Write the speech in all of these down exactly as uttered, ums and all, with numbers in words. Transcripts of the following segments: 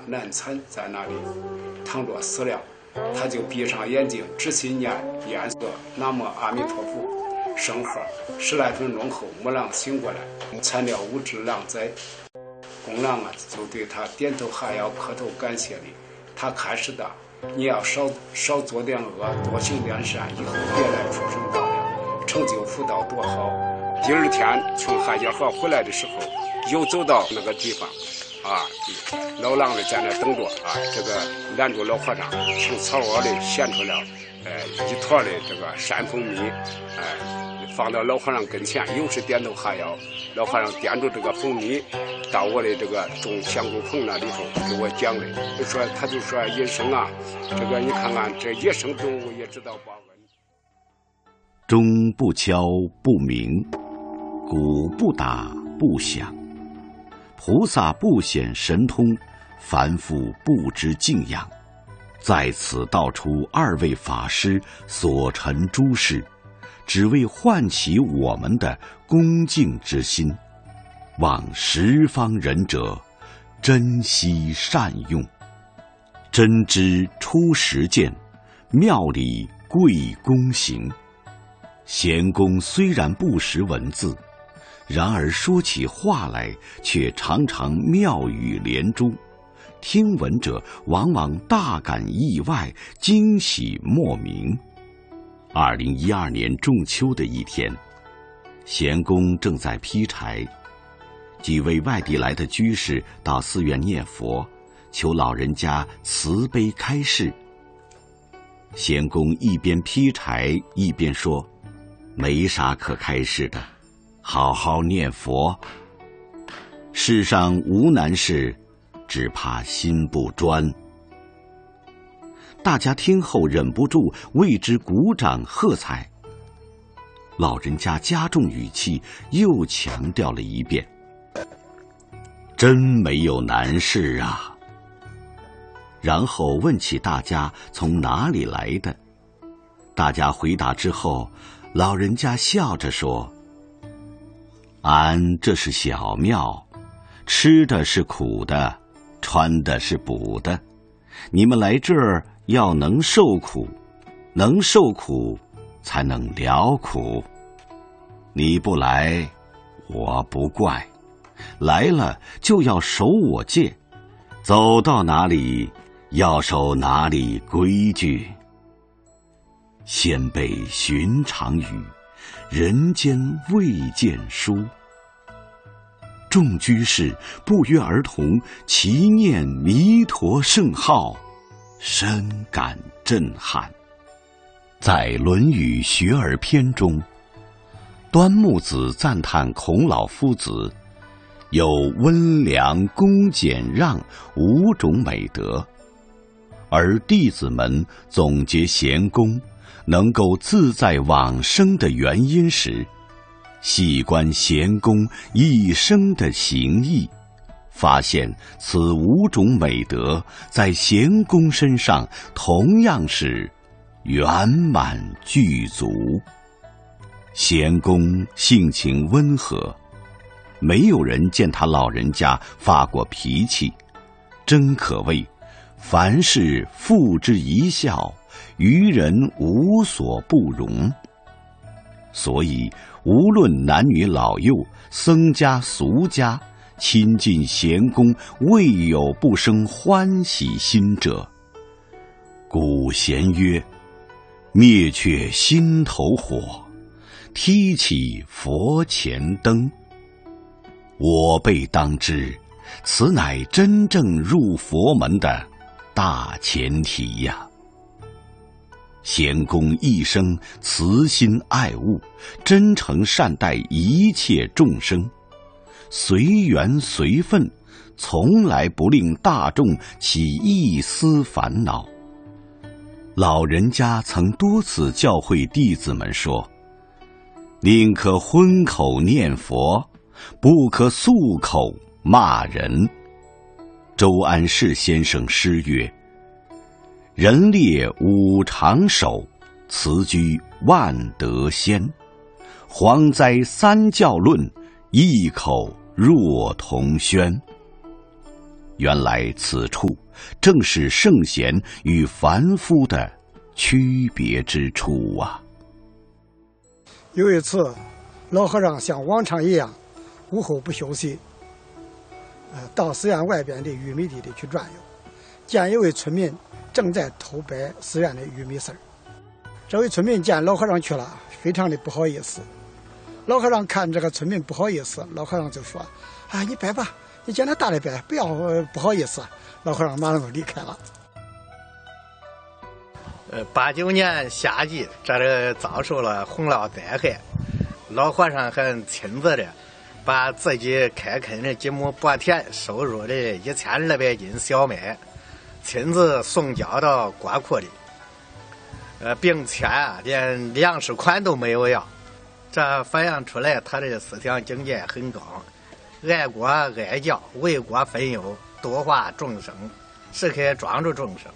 南岑在那里躺着死了。他就闭上眼睛，仔细念念诵南无阿弥陀佛圣号。十来分钟后，母狼醒过来，参了五只狼崽。公狼啊，就对他点头哈腰，磕头感谢礼。他开始的，你要少少做点恶，多行点善，以后别来畜生道了，成就福道多好。第二天从海家河回来的时候，又走到那个地方。啊，老狼的在那等着啊，这个拦住老和尚，从草窝里衔出了呃一坨的这个山蜂蜜，哎、呃，放到老和尚跟前，又是点头哈腰。老和尚掂住这个蜂蜜，到我的这个种香菇棚那里头给我讲的，就说他就说医生啊，这个你看看这野生动物也知道报恩。 钟不敲不鸣，鼓不打不响。菩萨不显神通，凡夫不知敬仰。在此道出二位法师所陈诸事，只为唤起我们的恭敬之心，望十方仁者珍惜善用。真知出实践，妙理贵躬行。贤公虽然不识文字，然而说起话来却常常妙语连珠，听闻者往往大感意外，惊喜莫名。二零一二年仲秋的一天，贤公正在劈柴，几位外地来的居士到寺院念佛，求老人家慈悲开示。贤公一边劈柴一边说：“没啥可开示的，好好念佛。世上无难事，只怕心不专。”大家听后忍不住为之鼓掌喝彩。老人家加重语气，又强调了一遍：“真没有难事啊。”然后问起大家从哪里来的。大家回答之后，老人家笑着说：“俺这是小庙，吃的是苦的，穿的是补的。你们来这儿要能受苦，能受苦才能了苦。你不来，我不怪；来了就要守我戒，走到哪里要守哪里规矩。先辈寻常语，人间未见书。”众居士不约而同齐念弥陀圣号，深感震撼。在《论语·学而篇》中，端木子赞叹孔老夫子有温良、恭、俭、让五种美德，而弟子们总结贤公能够自在往生的原因时，细观贤公一生的行义，发现此五种美德在贤公身上同样是圆满具足。贤公性情温和，没有人见他老人家发过脾气，真可谓凡事付之一笑，于人无所不容。所以无论男女老幼，僧家俗家，亲近贤公，未有不生欢喜心者。古贤曰：“灭却心头火，提起佛前灯。”我辈当知，此乃真正入佛门的大前提呀。贤公一生慈心爱物，真诚善待一切众生，随缘随分，从来不令大众起一丝烦恼。老人家曾多次教诲弟子们说：“宁可荤口念佛，不可素口骂人。”周安世先生诗曰：“人列五常守，辞居万德先。蝗灾三教论，异口若同宣。” 原来此处正是圣贤与凡夫的区别之处啊。 有一次，老和尚像往常一样，午后不休息，呃，到寺院外边的玉米地里去转悠，见一位村民正在偷掰寺院的玉米丝儿。这位村民见老和尚去了，非常的不好意思。老和尚看这个村民不好意思，老和尚就说：“啊，你掰吧，你见他大的掰，不要、呃、不好意思。”老和尚马上就离开了。 呃，八九年夏季，这里遭受了洪涝灾害，老和尚还亲自的把自己开垦的几亩薄田收入的一千二百斤小麦，亲自送交到国库里，呃，并且啊，连粮食款都没有要。这反映出来他的思想境界很高，爱国爱教，为国分忧，度化众生，时刻庄助众生。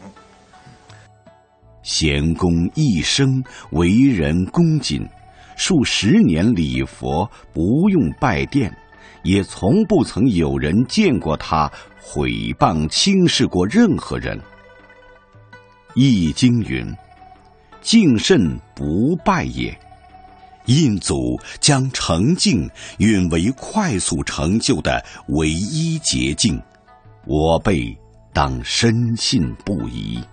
贤公一生为人恭谨，数十年礼佛不用拜殿，也从不曾有人见过他毁谤轻视过任何人。易经云：敬慎不败也。印祖将成敬允为快速成就的唯一捷径，我辈当深信不疑。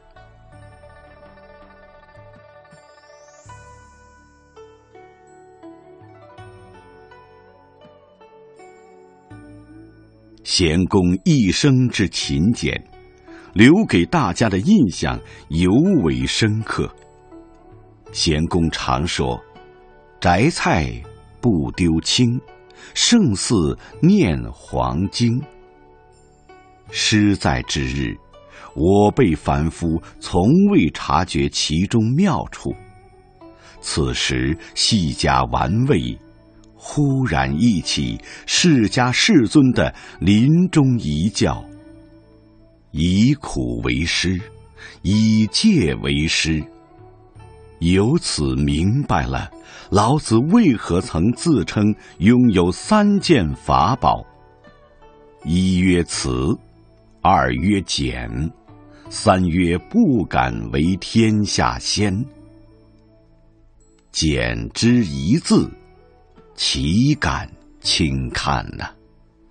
贤公一生之勤俭，留给大家的印象尤为深刻。贤公常说：“摘菜不丢青，胜似念黄经。”诗在之日，我辈凡夫从未察觉其中妙处。此时细加玩味，忽然忆起释迦世尊的临终遗教：以苦为师，以戒为师。由此明白了老子为何曾自称拥有三件法宝：一曰慈，二曰俭，三曰不敢为天下先。俭之一字，岂敢轻看呢、啊？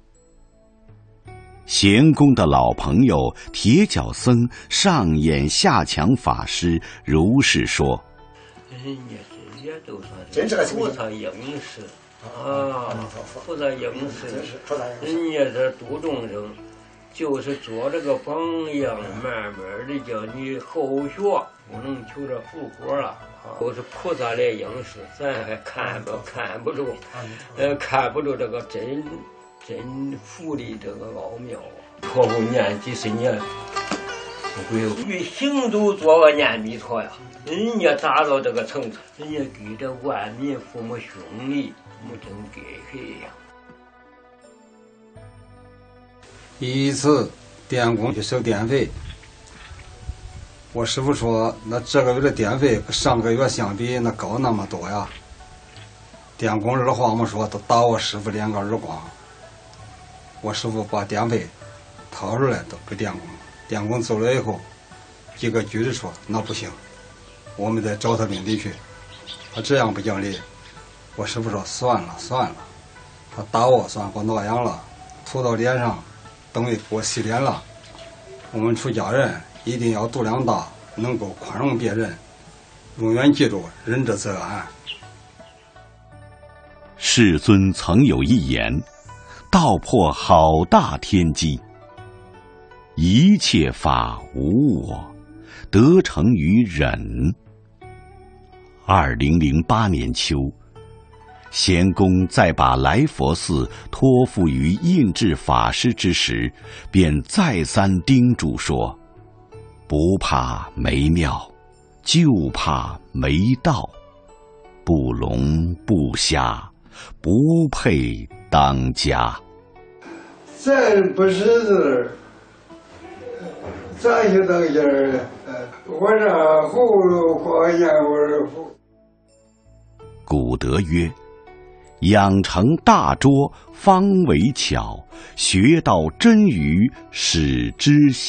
贤公的老朋友铁脚僧上演下强法师如是说：“ 人家这些都算是菩萨应时啊，菩萨应时，人家这度众生，就是做这个榜样，慢慢的叫你后学，不能求这复活了。”都是菩萨来应时，咱还看不看不住，呃，看不住这个真真佛的这个奥妙啊！托付念几十年，不会与行都做个念弥陀呀，人家达到这个程度，人家给这万民父母兄弟，没真给谁呀。 一次电工去收电费。我师傅说：“那这个月的电费跟上个月相比，那高那么多呀。”电工二话没说，都打我师傅两个耳光。我师傅把电费掏出来都给电工，电工走了以后，几个局的说：“那不行，我们得找他领地去。他这样不讲理。”我师傅说：“算了算了，他打我算给我挠痒了，涂到脸上，等于给我洗脸了。我们出家人一定要度量大，能够宽容别人，永远记住仁者则安。” 世尊曾有一言，道破好大天机：一切法无我，得成于忍。二零零八年秋，贤公在把来佛寺托付于印智法师之时，便再三叮嘱说：“不怕没庙，就怕没道。不聋不瞎，不配当家。” 咱不识字，咋就当家儿？我这葫芦花言味儿。 古德曰：“ 养成大拙方为巧，学到真鱼使之